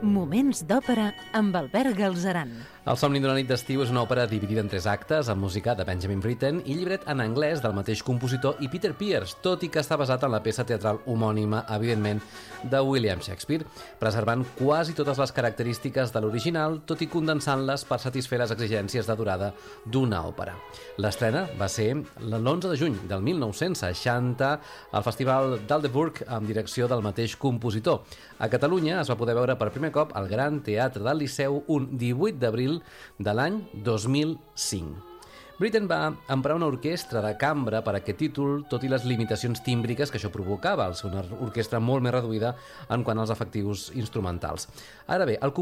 Moments d'òpera amb Albert Galzeran. El somni d'una nit d'estiu és una òpera dividida en 3 actes, amb música de Benjamin Britten i llibret en anglès del mateix compositor i Peter Pears, tot i que està basat en la peça teatral homònima, evidentment, de William Shakespeare, preservant quasi totes les característiques de l'original, tot i condensant-les per satisfer les exigències de durada d'una òpera. L'estrena va ser l'11 de juny del 1960 al Festival d'Aldeburgh amb direcció del mateix compositor. A Catalunya es va poder veure per primer cop al Gran Teatre del Liceu un 18 d'abril de l'any 2005. Britten va emprar una orquestra de cambra per a aquest títol, tot i les limitacions tímbriques que això provocava, al ser una orquestra molt més reduïda en quant als efectius instrumentals. Ara bé, el